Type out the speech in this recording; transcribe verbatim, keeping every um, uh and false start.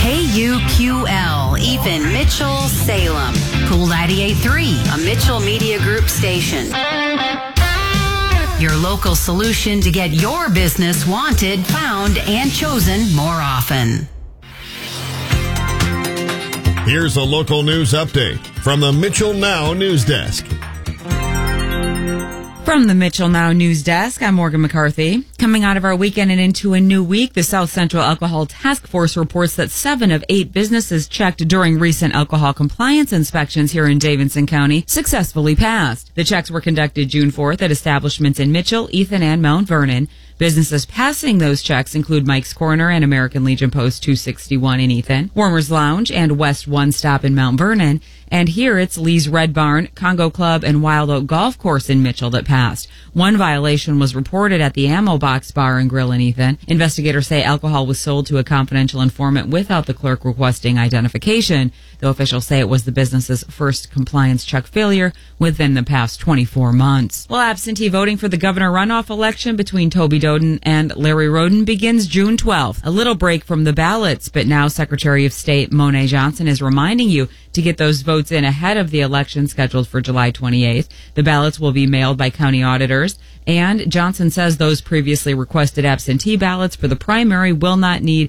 K U Q L, Ethan Mitchell, Salem. Cool ninety-eight point three, a Mitchell Media Group station. Your local solution to get your business wanted, found, and chosen more often. Here's a local news update from the Mitchell Now News Desk. From the Mitchell Now News Desk, I'm Morgan McCarthy. Coming out of our weekend and into a new week, the South Central Alcohol Task Force reports that seven of eight businesses checked during recent alcohol compliance inspections here in Davidson County successfully passed. The checks were conducted June fourth at establishments in Mitchell, Ethan, and Mount Vernon. Businesses passing those checks include Mike's Corner and American Legion Post two sixty-one in Ethan, Warmer's Lounge and West One Stop in Mount Vernon. And here it's Lee's Red Barn, Congo Club, and Wild Oak Golf Course in Mitchell that passed. One violation was reported at the Ammo Box Bar and Grill in Ethan. Investigators say alcohol was sold to a confidential informant without the clerk requesting identification, though officials say it was the business's first compliance check failure within the past twenty-four months. Well, absentee voting for the governor runoff election between Toby Doden and Larry Roden begins June twelfth. A little break from the ballots, but now Secretary of State Monet Johnson is reminding you to get those votes in ahead of the election scheduled for July twenty-eighth. The ballots will be mailed by county auditors, and Johnson says those previously requested absentee ballots for the primary will not need